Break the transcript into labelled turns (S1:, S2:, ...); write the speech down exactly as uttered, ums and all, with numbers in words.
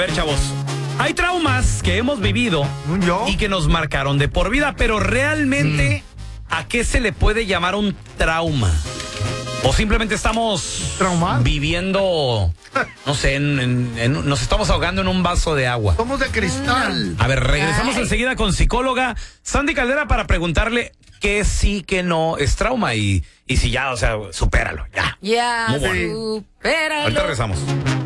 S1: ver, chavos. Hay traumas que hemos vivido
S2: ¿Yo?
S1: y que nos marcaron de por vida, pero realmente, mm. ¿a qué se le puede llamar un trauma? O simplemente estamos
S2: ¿Traumados?
S1: viviendo, no sé, en, en, en, nos estamos ahogando en un vaso de agua.
S2: Somos de cristal.
S1: A ver, regresamos
S3: Ay.
S1: enseguida con psicóloga Sandy Caldera para preguntarle qué sí, qué no es trauma y, y si ya, o sea, supéralo, ya.
S3: Ya,
S1: Muy bueno.
S3: supéralo.
S1: Ahorita regresamos.